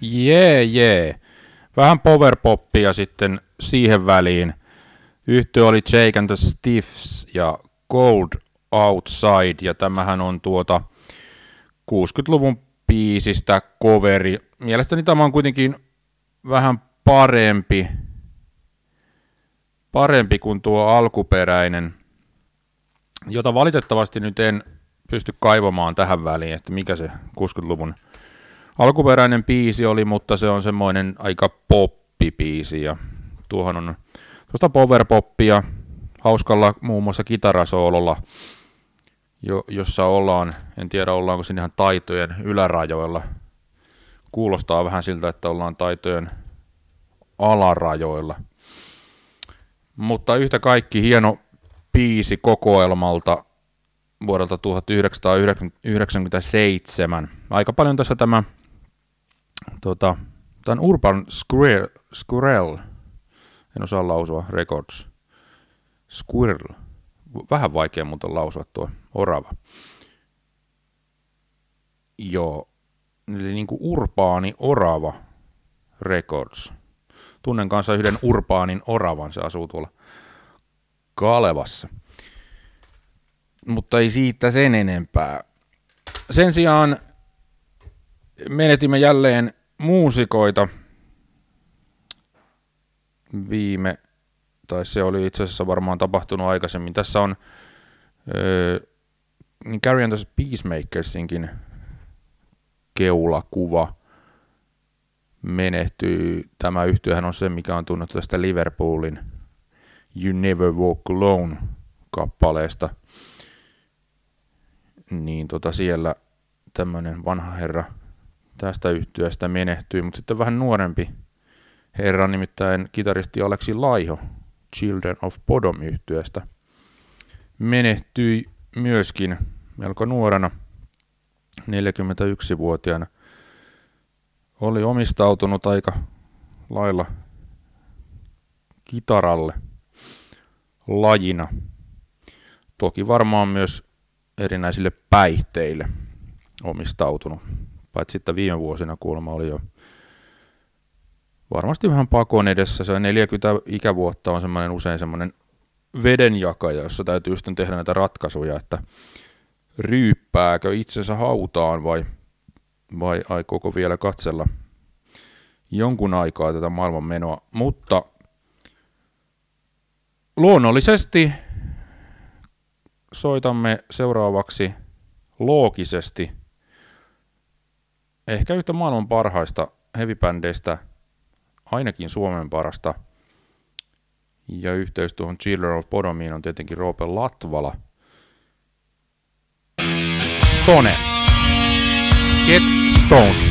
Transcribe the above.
Jee. Vähän powerpoppia sitten siihen väliin. Yhtye oli Jake and the Stiffs ja Cold Outside, ja tämähän on 60-luvun biisistä coveri. Mielestäni tämä on kuitenkin vähän parempi kuin tuo alkuperäinen, jota valitettavasti nyt en pysty kaivamaan tähän väliin, että mikä se 60-luvun alkuperäinen biisi oli, mutta se on semmoinen aika poppibiisi, ja tuohon on tuosta powerpoppia hauskalla muun muassa kitarasoololla, jossa ollaan, en tiedä ollaanko siinä ihan taitojen ylärajoilla, kuulostaa vähän siltä, että ollaan taitojen alarajoilla, mutta yhtä kaikki hieno biisi kokoelmalta vuodelta 1997. Aika paljon tässä tämä Urban Squirrel, en osaa lausua, Records. Squirrel. Vähän vaikea muuten lausua tuo orava. Joo, eli niin kuin urbaani orava Records. Tunnen kanssa yhden urbaanin oravan, se asuu tuolla Kalevassa. Mutta ei siitä sen enempää. Sen sijaan menetimme jälleen muusikoita tai se oli itse asiassa varmaan tapahtunut aikaisemmin. Tässä on Carrie and the Peacemakersinkin keulakuva menehtyy. Tämä yhtyehän on se, mikä on tunnettu tästä Liverpoolin You Never Walk Alone -kappaleesta. Niin siellä tämmönen vanha herra tästä yhtyeestä menehtyy, mutta sitten vähän nuorempi herra, nimittäin kitaristi Aleksi Laiho Children of Bodom -yhtyeestä menehtyi myöskin melko nuorena, 41-vuotiaana. Oli omistautunut aika lailla kitaralle lajina. Toki varmaan myös erinäisille päihteille omistautunut. Paitsi sitten viime vuosina kuulemma oli jo varmasti vähän pakon edessä. Se 40 ikävuotta on usein semmoinen vedenjakaja, jossa täytyy sitten tehdä näitä ratkaisuja, että ryyppääkö itsensä hautaan vai aikooko vielä katsella jonkun aikaa tätä maailman menoa. Mutta luonnollisesti soitamme seuraavaksi loogisesti ehkä yhtä maailman parhaista heavy-bändeistä, ainakin Suomen parasta, ja yhteys tuohon Children of Bodomiin on tietenkin Roope Latvala. Stone. Get Stoned.